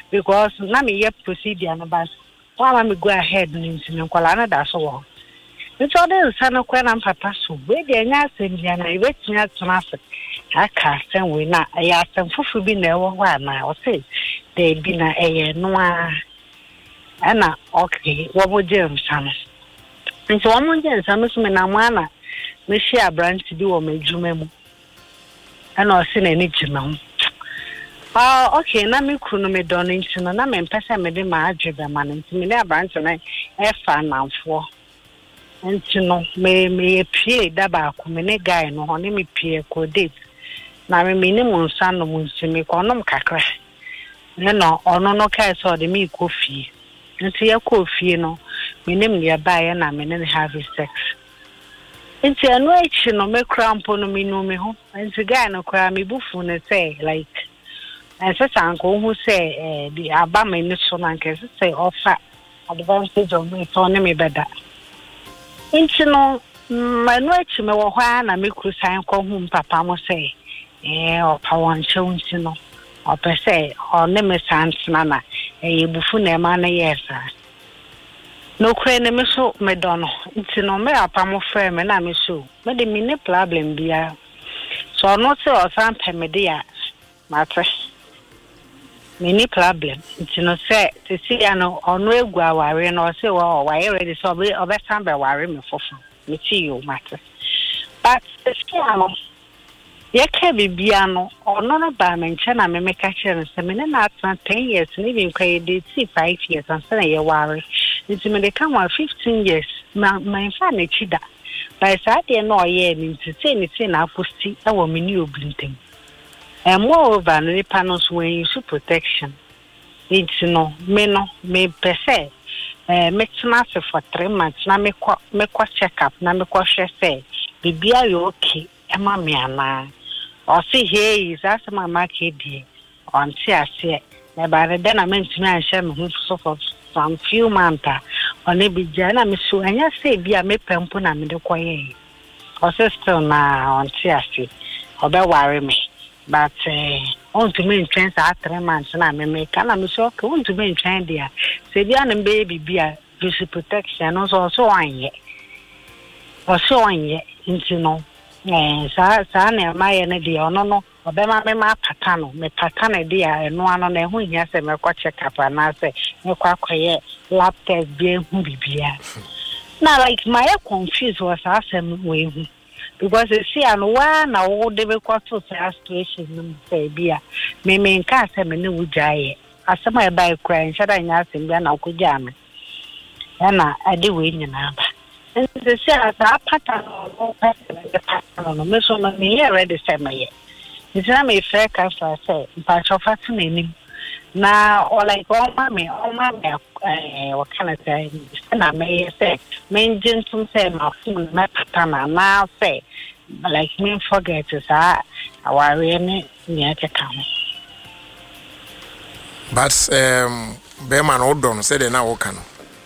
because na me ye procedure no but why me go ahead nti nkwala na da so wo nti ode nsa no kwa na papa so we de nya asem bia na ibetnya tona ase aka sen we na ya asem fufu bi na ewo hwa na o say de bi na eye no a ana okay wo mo je nsa no nti wo mo je nsa no so me na mo ana me share branch bi wo madwuma mu ana o se na ni jima ho okay na me kunu me don nti no na me mpesa me de ma adwebe ma nti me na branch na e fa nanfo nti no me pie da ba ko me ne guy no ho ne me pie ko date na me ni mo nsa no mo nsi me ko nom kakra ne no ono no kai so de me ko fie nti ya ko fie no me nim ya ba ya na me ne have sex nti anu echi no me crampo no me no me ho nti guy no kwa me bufu ne say like ese sanko hu say di aba me ni so na nke say offer advantage of me to ne me beda nti no manu echi me wo hwa na me krusan ko hu papa mo say opa won chew nti no opa say o ne me sansna na bufu na ma na yesa no kwe ne me so me dono nti no me apa mo frɛ me na me so me de me ne problem bia so no se o san pe me de ya matre me ni problem nti no se si ya no ono egu aware no se wo wa ready so be san be ware me fofo me ti you matre but si ya no ye ka bibia no ono no ba me nche na me meka kire se me na atna 10 years ni bi nkwa de 5 years and say ye ware nti me de ka 15 years ma fa na chida by sade no ye ni nti say na aposti e wo me ni oblintem and moreover the panels when you use protection it's no me per se me tna se for 3 months na me kwa check up na me kwa hwe say bibia you okay ema me ana o see here is as mama kedi on see ase na ba de na me ntimi anhye me hu so for some few months on e bi jana me so anya say bia me pempo na me de koye o still na on see ase obe worry me but on to me train sa 3 months na me kana me so okay on to me train dia se bia na baby bia use protection no so anye into no sa na ma ye na dia ono no obema me ma patano me patana dia eno ano na hu nya se me kwa check up na se me kwa koye lab test bi hu bibia na like my confused was asem we hu because see and one na wo de be kwa to situation no say bia me nka se me ne wujaye asema e bai kra nshada nya asem bia na okugya me na ade we nyina ba nse see asa pattern no pattern no me so na me here ready say me it's na me fair ka say pa chofa tunenim na or like all my what can I say na me say me gentle say my phone na pattern na say like me forget sa aware ne nya keka ho but be man odon say de na wo kan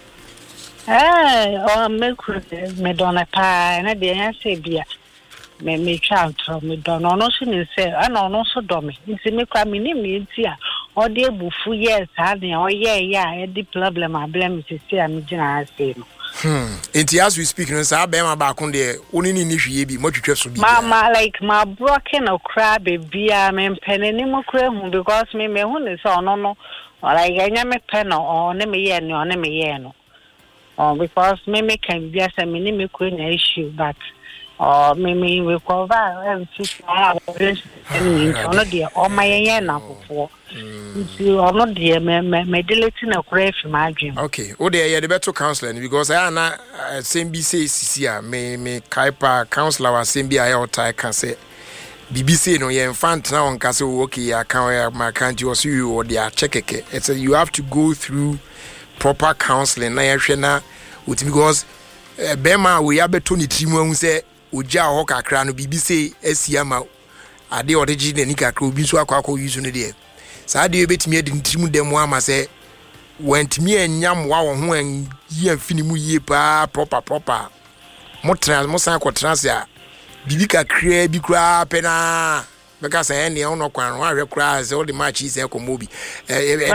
o me don pa na de nya say bia me twa outro me don no so ni say ana no so do me nti me kwa me ni me nti a o de bufu yes ha de o ye ya e di problem ablem sisi a me gina say no Enti as we speak no say be ma ba kon de oni ni hwie bi motwetwe so bi mama like my broken or crab bia me peneni mo kra hu because me hu ni so no like anya me pen o ne me ye no ne me ye no because me can be as me ni me kra na issue but me recover and sit and no dia o my ye na fofo nti ono dia me delete na kra fi ma adwem okay o de ye de beto counselor because I na sembi say sisi a me kaipa counselor wa sembi a ya otai kan say BBC no ye infant na on ka say okay ya kan ya ma kan ji oso you or dia checkeke it's a, you have to go through proper counseling na ye hwe na because bema we abeto ni trimu hu say oja ho kakra no BBC asia ma ade odegi na ni kakra obi so akwa use no de saa de betimi ade ntimu dem ama se wantimi anyam wa wo ho an yi afini mu yie pa proper mo san ko trans ya bibi kakra bi kura pena beka say ne ono kwan ho ahwe kura se o de match is e ko mobi